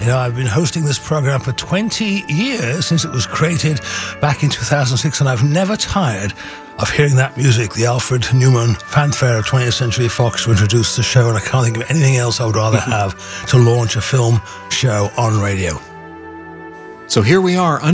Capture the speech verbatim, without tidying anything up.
You know, I've been hosting this program for twenty years, since it was created back in two thousand six, and I've never tired of hearing that music, the Alfred Newman fanfare of twentieth Century Fox to introduce the show, and I can't think of anything else I would rather have to launch a film show on radio. So here we are,